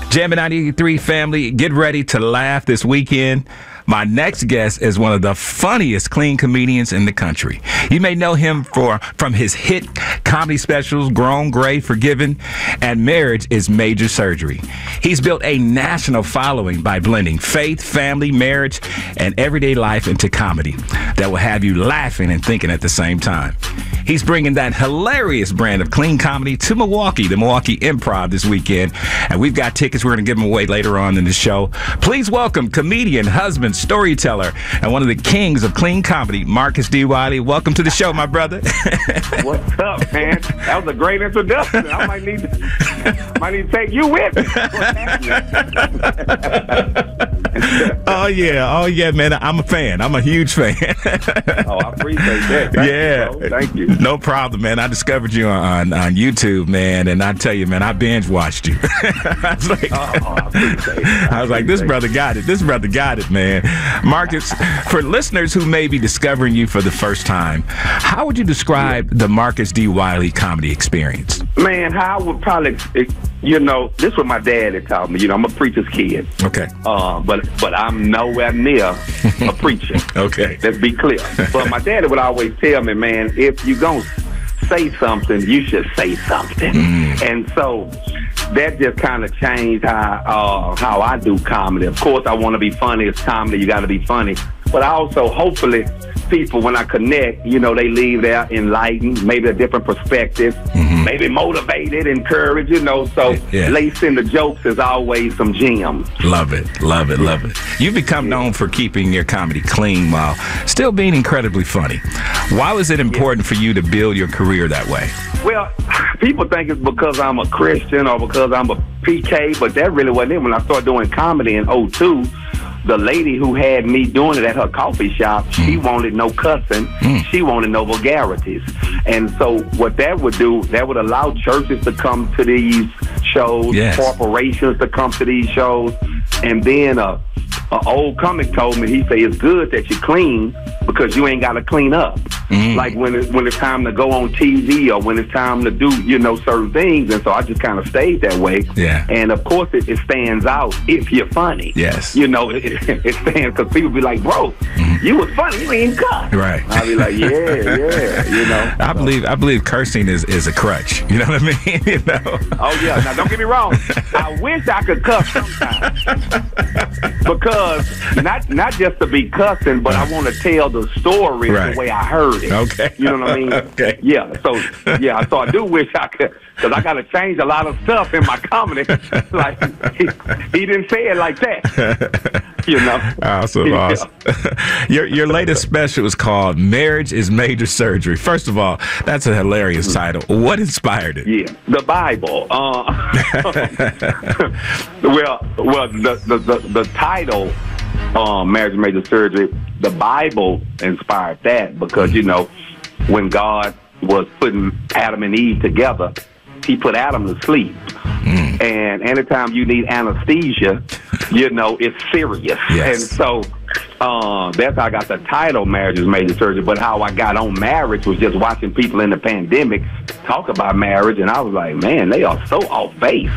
Jammin' 93 family, get ready to laugh this weekend. My next guest is one of the funniest clean comedians in the country. You may know him from his hit comedy specials, Grown, Gray, Forgiven, and Marriage is Major Surgery. He's built a national following by blending faith, family, marriage, and everyday life into comedy that will have you laughing and thinking at the same time. He's bringing that hilarious brand of clean comedy to Milwaukee, the Milwaukee Improv this weekend. And we've got tickets. We're going to give them away later on in the show. Please welcome comedian, husband, storyteller, and one of the kings of clean comedy, Marcus D. Wiley. Welcome to the show, my brother. What's up, man? That was a great introduction. I might need to take you with me. Oh, yeah, man. I'm a fan. I'm a huge fan. Oh, I appreciate that. Thank you, bro. Thank you. No problem, man. I discovered you on YouTube, man, and I tell you, man, I binge watched you. I was like, I appreciate it. I was like, this brother got it. This brother got it, man. Marcus, for listeners who may be discovering you for the first time, how would you describe the Marcus D. Wiley comedy experience? Man, how I would probably, this is what my dad had taught me. I'm a preacher's kid. Okay. But I'm nowhere near a preacher. Okay. Let's be clear. But my dad would always tell me, man, if you're going to say something, you should say something. And so that just kind of changed how I do comedy. Of course, I want to be funny. It's comedy. You got to be funny. But I also, hopefully, people, when I connect, they leave there enlightened, maybe a different perspective, maybe motivated, encouraged, So laced in the jokes is always some gems. Love it, love it, love it. You've become known for keeping your comedy clean while still being incredibly funny. Why was it important for you to build your career that way? Well, people think it's because I'm a Christian or because I'm a PK, but that really wasn't it. When I started doing comedy in 2002, the lady who had me doing it at her coffee shop, she wanted no cussing. She wanted no vulgarities. And so what that would do, that would allow churches to come to these shows, corporations to come to these shows. And then an old comic told me, he said, it's good that you clean because you ain't got to clean up. Like when it's time to go on TV or when it's time to do, certain things. And so I just kind of stayed that way. Yeah. And of course it stands out if you're funny. Yes. It stands because people be like, bro, you was funny, you ain't cut. Right. I'll be like, yeah. I believe cursing is a crutch. You know what I mean? Oh yeah. Now don't get me wrong. I wish I could cuss sometimes. Because not just to be cussing, but I want to tell the story the way I heard it. Okay. You know what I mean? Okay. Yeah. So I do wish I could, because I got to change a lot of stuff in my comedy. Like he didn't say it like that. Awesome. Your latest special is called Marriage is Major Surgery. First of all, that's a hilarious title. What inspired it? Yeah, the Bible. The title, Marriage is Major Surgery, the Bible inspired that because, when God was putting Adam and Eve together, he put Adam to sleep. And anytime you need anesthesia, it's serious. Yes. And so that's how I got the title, Marriage is Major Surgery. But how I got on marriage was just watching people in the pandemic talk about marriage. And I was like, man, they are so off base,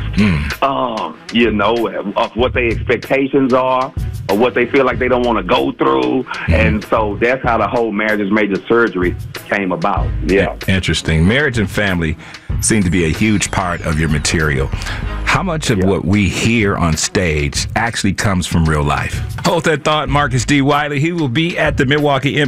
of what their expectations are or what they feel like they don't want to go through. And so that's how the whole Marriage is Major Surgery came about. Yeah. Interesting. Marriage and family seem to be a huge part of your material. How much of what we hear on stage actually comes from real life? Hold that thought, Marcus D. Wiley. He will be at the Milwaukee